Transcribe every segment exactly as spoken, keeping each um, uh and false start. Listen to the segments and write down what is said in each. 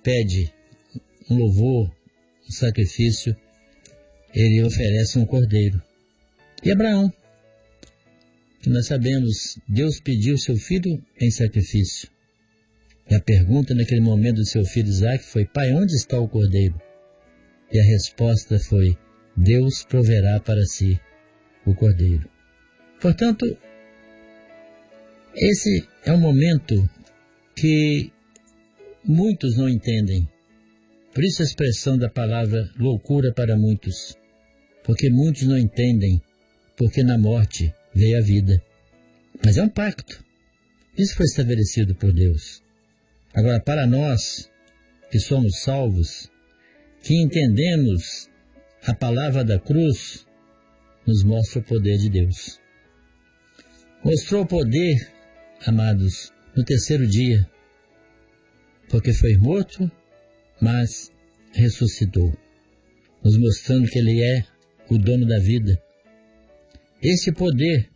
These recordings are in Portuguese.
pede um louvor, um sacrifício, ele oferece um cordeiro. E Abraão, que nós sabemos, Deus pediu seu filho em sacrifício. E a pergunta naquele momento do seu filho Isaque foi: pai, onde está o cordeiro? E a resposta foi: Deus proverá para si o cordeiro. Portanto, esse é um momento que muitos não entendem. Por isso a expressão da palavra loucura para muitos. Porque muitos não entendem, porque na morte veio a vida. Mas é um pacto. Isso foi estabelecido por Deus. Agora, para nós que somos salvos, que entendemos a palavra da cruz, nos mostra o poder de Deus. Mostrou o poder, amados, no terceiro dia, porque foi morto, mas ressuscitou, nos mostrando que Ele é o dono da vida. Esse poder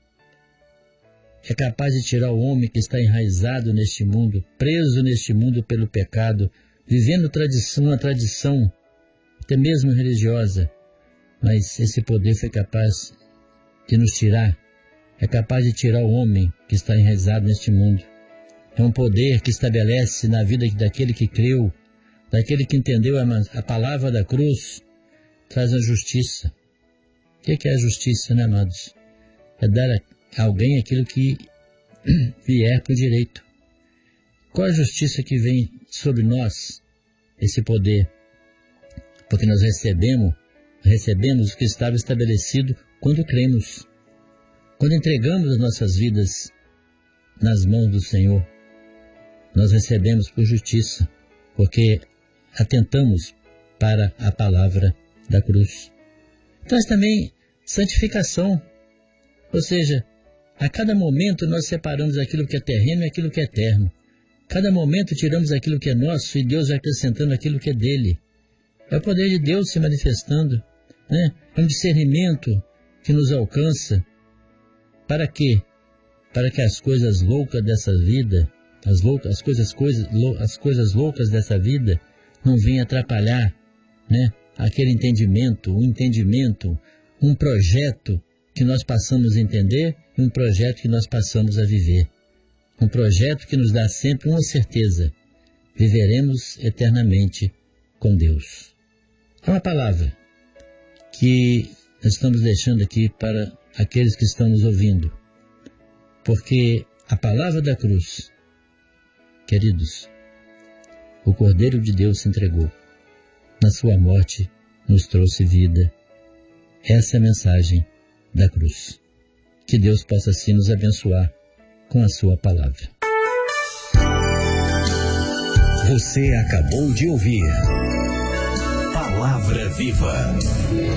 é capaz de tirar o homem que está enraizado neste mundo, preso neste mundo pelo pecado, vivendo tradição, uma tradição, até mesmo religiosa, mas esse poder foi capaz de nos tirar, é capaz de tirar o homem que está enraizado neste mundo. É um poder que estabelece na vida daquele que creu, daquele que entendeu a, a palavra da cruz, traz a justiça. O que é a justiça, né, amados? É dar a alguém aquilo que vier por direito. Qual a justiça que vem sobre nós? Esse poder. Porque nós recebemos, recebemos o que estava estabelecido quando cremos. Quando entregamos as nossas vidas nas mãos do Senhor, nós recebemos por justiça, porque atentamos para a palavra da cruz. Traz também santificação, ou seja, a cada momento nós separamos aquilo que é terreno e aquilo que é eterno. Cada momento tiramos aquilo que é nosso e Deus vai acrescentando aquilo que é dele. É o poder de Deus se manifestando, né? É um discernimento que nos alcança. Para quê? Para que as coisas loucas dessa vida, as, loucas, as, coisas, coisas, as coisas loucas dessa vida não venham atrapalhar, né? Aquele entendimento, um entendimento, um projeto que nós passamos a entender e um projeto que nós passamos a viver. Um projeto que nos dá sempre uma certeza: viveremos eternamente com Deus. É uma palavra que nós estamos deixando aqui para aqueles que estão nos ouvindo, porque a palavra da cruz, queridos, o Cordeiro de Deus se entregou, na sua morte nos trouxe vida. Essa é a mensagem da cruz. Que Deus possa assim nos abençoar com a sua palavra. Você acabou de ouvir Palavra Viva.